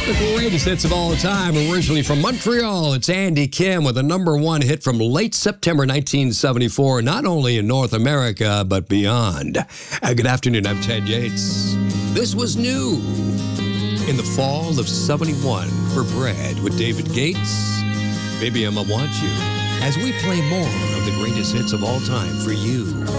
The greatest hits of all time, originally from Montreal. It's Andy Kim with a #1 hit from late September 1974, not only in North America, but beyond. Good afternoon, I'm Ted Yates. This was new in the fall of '71 for Bread with David Gates. Baby, I'ma Want You, as we play more of the greatest hits of all time for you.